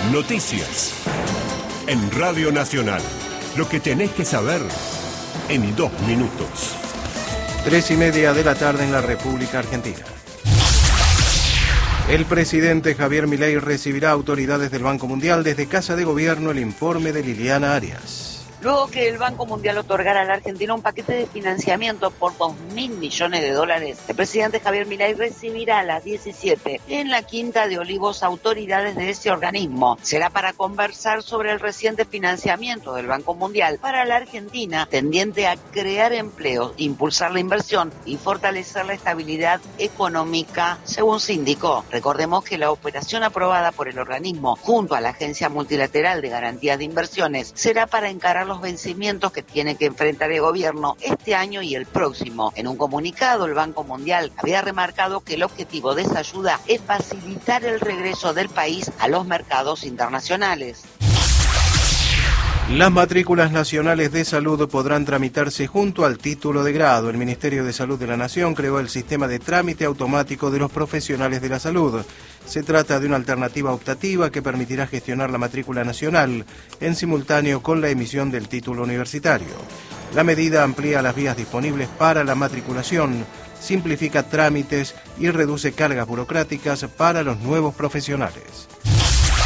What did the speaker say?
Noticias. En Radio Nacional. Lo que tenés que saber en 2 minutos. 3:30 de la tarde en la República Argentina. El presidente Javier Milei recibirá autoridades del Banco Mundial. Desde Casa de Gobierno el informe de Liliana Arias. Luego que el Banco Mundial otorgara a la Argentina un paquete de financiamiento por $2.000 millones, el presidente Javier Milei recibirá a las 17 en la Quinta de Olivos autoridades de ese organismo. Será para conversar sobre el reciente financiamiento del Banco Mundial para la Argentina, tendiente a crear empleos, impulsar la inversión y fortalecer la estabilidad económica, según se indicó. Recordemos que la operación aprobada por el organismo junto a la Agencia Multilateral de Garantías de Inversiones será para encarar los vencimientos que tiene que enfrentar el gobierno este año y el próximo. En un comunicado, el Banco Mundial había remarcado que el objetivo de esa ayuda es facilitar el regreso del país a los mercados internacionales. Las matrículas nacionales de salud podrán tramitarse junto al título de grado. El Ministerio de Salud de la Nación creó el sistema de trámite automático de los profesionales de la salud. Se trata de una alternativa optativa que permitirá gestionar la matrícula nacional en simultáneo con la emisión del título universitario. La medida amplía las vías disponibles para la matriculación, simplifica trámites y reduce cargas burocráticas para los nuevos profesionales.